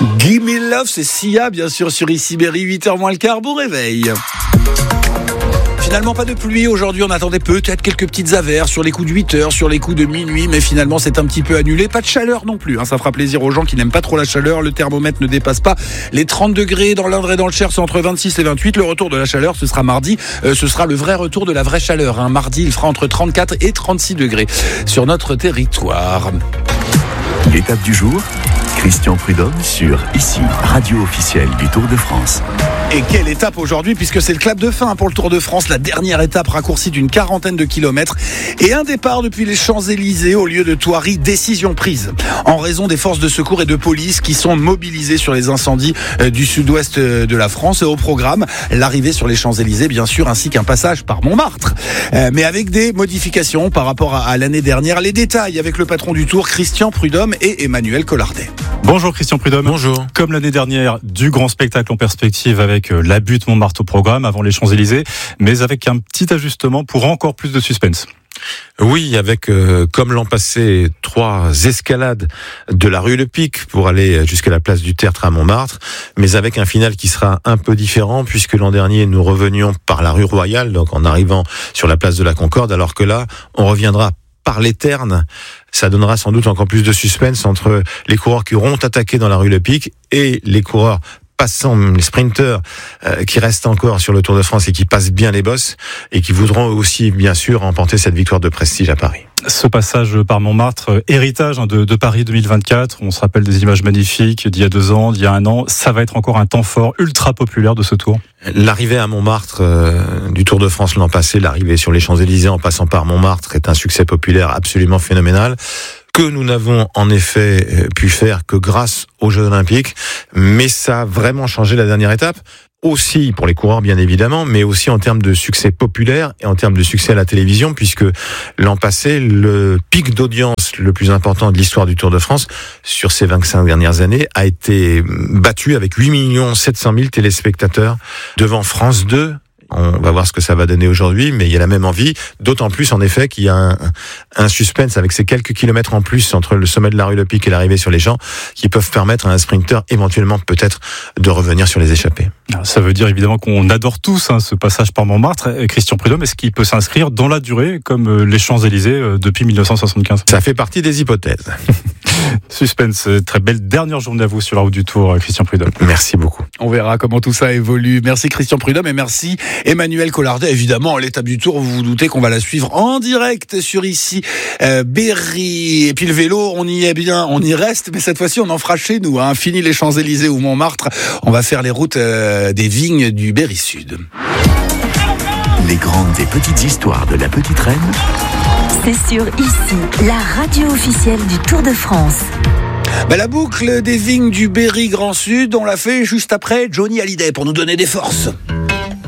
Gimme Love, c'est Sia, bien sûr, sur ici Berry, 8h moins le quart, bon réveil. Finalement, pas de pluie aujourd'hui. On attendait peut-être quelques petites averses sur les coups de 8h, sur les coups de minuit, mais finalement, c'est un petit peu annulé. Pas de chaleur non plus. Ça fera plaisir aux gens qui n'aiment pas trop la chaleur. Le thermomètre ne dépasse pas les 30 degrés. Dans l'Indre et dans le Cher, c'est entre 26 et 28. Le retour de la chaleur, ce sera mardi. Ce sera le vrai retour de la vraie chaleur. Mardi, il fera entre 34 et 36 degrés sur notre territoire. L'étape du jour, Christian Prudhomme sur ici, radio officielle du Tour de France. Et quelle étape aujourd'hui, puisque c'est le clap de fin pour le Tour de France, la dernière étape raccourcie d'une 40aine de kilomètres et un départ depuis les Champs-Élysées au lieu de Thoiry, décision prise en raison des forces de secours et de police qui sont mobilisées sur les incendies du sud-ouest de la France. Au programme, l'arrivée sur les Champs-Élysées bien sûr, ainsi qu'un passage par Montmartre, mais avec des modifications par rapport à l'année dernière. Les détails avec le patron du Tour, Christian Prudhomme et Emmanuel Collardet. Bonjour Christian Prudhomme. Bonjour. Comme l'année dernière, du grand spectacle en perspective avec la butte Montmartre au programme avant les Champs-Élysées, mais avec un petit ajustement pour encore plus de suspense. Oui, avec, comme l'an passé, 3 escalades de la rue Le Pic pour aller jusqu'à la place du Tertre à Montmartre, mais avec un final qui sera un peu différent puisque l'an dernier, nous revenions par la rue Royale, donc en arrivant sur la place de la Concorde, alors que là, on reviendra par les Ternes. Ça donnera sans doute encore plus de suspense entre les coureurs qui auront attaqué dans la rue Le Pic et les coureurs passant, les sprinteurs qui restent encore sur le Tour de France et qui passent bien les bosses et qui voudront aussi bien sûr remporter cette victoire de prestige à Paris. Ce passage par Montmartre, héritage de Paris 2024, on se rappelle des images magnifiques d'il y a 2 ans, d'il y a 1 an, ça va être encore un temps fort, ultra populaire de ce Tour. L'arrivée à Montmartre du Tour de France l'an passé, l'arrivée sur les Champs-Élysées en passant par Montmartre est un succès populaire absolument phénoménal, que nous n'avons en effet pu faire que grâce aux Jeux Olympiques, mais ça a vraiment changé la dernière étape, aussi pour les coureurs bien évidemment, mais aussi en termes de succès populaire et en termes de succès à la télévision, puisque l'an passé, le pic d'audience le plus important de l'histoire du Tour de France sur ces 25 dernières années a été battu avec 8 700 000 téléspectateurs devant France 2. On va voir ce que ça va donner aujourd'hui, mais il y a la même envie, d'autant plus en effet qu'il y a un suspense avec ces quelques kilomètres en plus entre le sommet de la rue Le Pic et l'arrivée sur les Champs qui peuvent permettre à un sprinter éventuellement peut-être de revenir sur les échappées. Ça veut dire évidemment qu'on adore tous ce passage par Montmartre. Christian Prudhomme, est-ce qu'il peut s'inscrire dans la durée comme les Champs-Élysées depuis 1975 ? Ça fait partie des hypothèses. Suspense, très belle dernière journée à vous sur la route du Tour, Christian Prudhomme. Merci beaucoup. On verra comment tout ça évolue. Merci Christian Prudhomme et merci Emmanuel Collardet. Évidemment, l'étape du Tour, vous vous doutez qu'on va la suivre en direct sur ici Berry. Et puis le vélo, on y est bien, on y reste, mais cette fois-ci on en fera chez nous. Fini les Champs-Élysées ou Montmartre, on va faire les routes des vignes du Berry Sud. Les grandes et petites histoires de la Petite Reine. C'est sur ici, la radio officielle du Tour de France. La boucle des vignes du Berry Grand Sud, on l'a fait juste après Johnny Hallyday pour nous donner des forces.